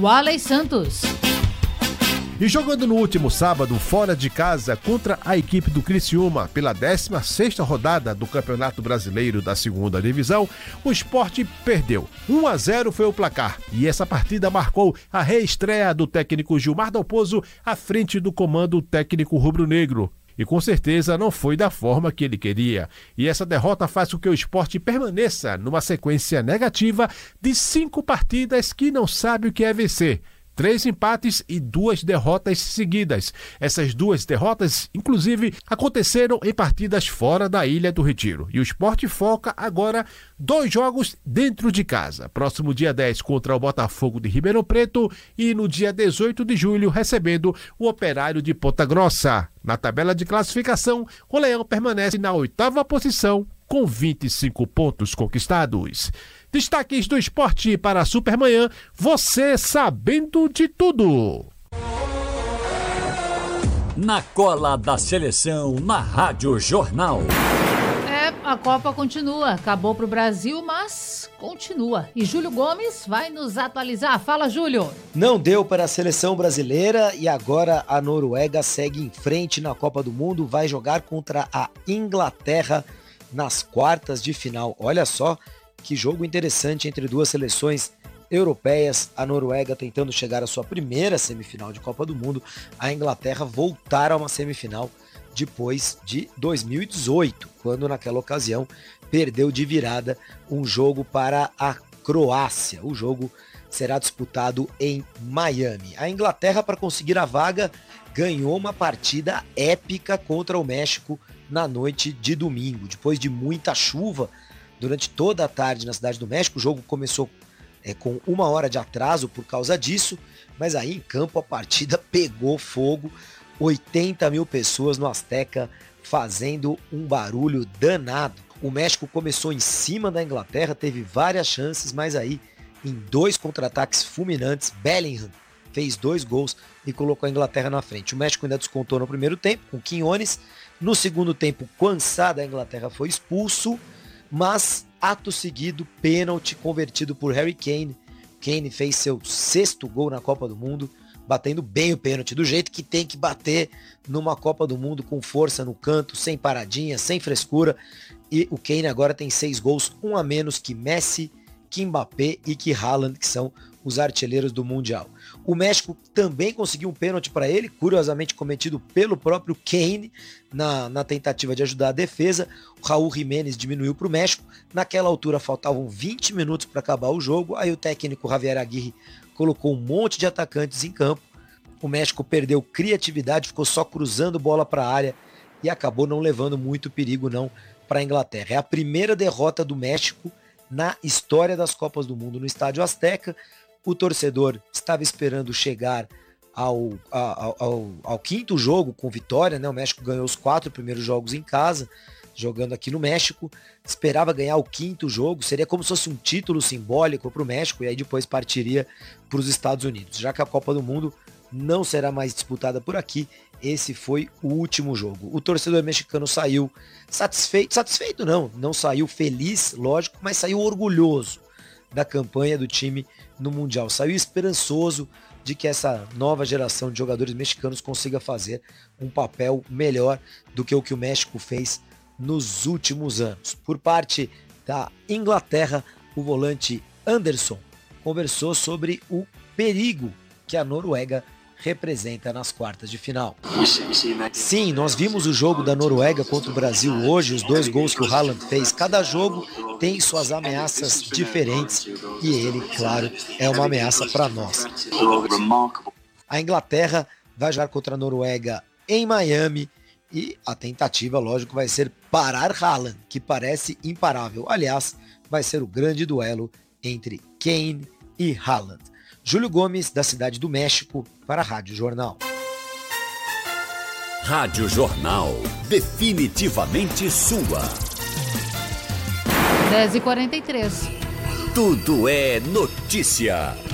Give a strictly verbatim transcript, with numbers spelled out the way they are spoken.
Waley Santos. E jogando no último sábado, fora de casa, contra a equipe do Criciúma, pela décima sexta rodada do Campeonato Brasileiro da segunda Divisão, o Sport perdeu. um a zero foi o placar, e essa partida marcou a reestreia do técnico Gilmar Dalpozo à frente do comando técnico rubro-negro. E com certeza não foi da forma que ele queria. E essa derrota faz com que o Sport permaneça numa sequência negativa de cinco partidas que não sabe o que é vencer. Três empates e duas derrotas seguidas. Essas duas derrotas, inclusive, aconteceram em partidas fora da Ilha do Retiro. E o Sport foca agora dois jogos dentro de casa. Próximo dia dez contra o Botafogo de Ribeirão Preto e no dia dezoito de julho recebendo o Operário de Ponta Grossa. Na tabela de classificação, o Leão permanece na oitava posição com vinte e cinco pontos conquistados. Destaques do esporte para a Supermanhã, você sabendo de tudo. Na cola da seleção, na Rádio Jornal. É, a Copa continua. Acabou pro Brasil, mas continua. E Júlio Gomes vai nos atualizar. Fala, Júlio. Não deu para a seleção brasileira e agora a Noruega segue em frente na Copa do Mundo. Vai jogar contra a Inglaterra nas quartas de final. Olha só que jogo interessante entre duas seleções europeias. A Noruega tentando chegar à sua primeira semifinal de Copa do Mundo. A Inglaterra voltar a uma semifinal depois de dois mil e dezoito, quando naquela ocasião perdeu de virada um jogo para a Croácia. O jogo será disputado em Miami. A Inglaterra, para conseguir a vaga, ganhou uma partida épica contra o México na noite de domingo. Depois de muita chuva durante toda a tarde na Cidade do México, o jogo começou é, com uma hora de atraso por causa disso, mas aí em campo a partida pegou fogo, oitenta mil pessoas no Azteca fazendo um barulho danado. O México começou em cima da Inglaterra, teve várias chances, mas aí em dois contra-ataques fulminantes, Bellingham fez dois gols e colocou a Inglaterra na frente. O México ainda descontou no primeiro tempo com Quiñones. No segundo tempo, Quansá da Inglaterra foi expulso, mas ato seguido, pênalti convertido por Harry Kane. Kane fez seu sexto gol na Copa do Mundo, batendo bem o pênalti, do jeito que tem que bater numa Copa do Mundo, com força no canto, sem paradinha, sem frescura. E o Kane agora tem seis gols, um a menos que Messi, que Mbappé e que Haaland, que são os artilheiros do Mundial. O México também conseguiu um pênalti para ele, curiosamente cometido pelo próprio Kane, na, na tentativa de ajudar a defesa. O Raúl Jiménez diminuiu para o México. Naquela altura faltavam vinte minutos para acabar o jogo, aí o técnico Javier Aguirre colocou um monte de atacantes em campo. O México perdeu criatividade, ficou só cruzando bola para a área e acabou não levando muito perigo não para a Inglaterra. É a primeira derrota do México na história das Copas do Mundo no Estádio Azteca. O torcedor estava esperando chegar ao, ao, ao, ao quinto jogo com vitória, né? O México ganhou os quatro primeiros jogos em casa, jogando aqui no México. Esperava ganhar o quinto jogo, seria como se fosse um título simbólico para o México, e aí depois partiria para os Estados Unidos. Já que a Copa do Mundo não será mais disputada por aqui, esse foi o último jogo. O torcedor mexicano saiu satisfeito, satisfeito não, não saiu feliz, lógico, mas saiu orgulhoso da campanha do time no Mundial. Saiu esperançoso de que essa nova geração de jogadores mexicanos consiga fazer um papel melhor do que o que o México fez nos últimos anos. Por parte da Inglaterra, o volante Anderson conversou sobre o perigo que a Noruega representa nas quartas de final. Sim, nós vimos o jogo da Noruega contra o Brasil hoje, os dois gols que o Haaland fez. Cada jogo tem suas ameaças diferentes e ele, claro, é uma ameaça para nós. A Inglaterra vai jogar contra a Noruega em Miami e a tentativa, lógico, vai ser parar Haaland, que parece imparável. Aliás, vai ser o grande duelo entre Kane e Haaland. Júlio Gomes, da Cidade do México, para a Rádio Jornal. Rádio Jornal, definitivamente sua. dez e quarenta e três. Tudo é notícia.